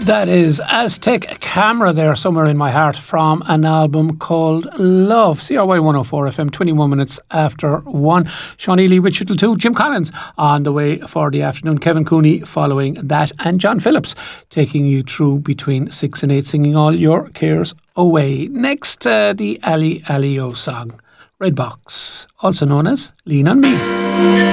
That is Aztec Camera there, Somewhere in My Heart, from an album called Love. CRY 104 FM, 21 minutes after 1. Sean Ely, Richard L2, Jim Collins on the way for the afternoon. Kevin Cooney following that, and John Phillips taking you through between 6 and 8, singing all your cares away. Next, the Ali Ali O song, Red Box, also known as Lean on Me.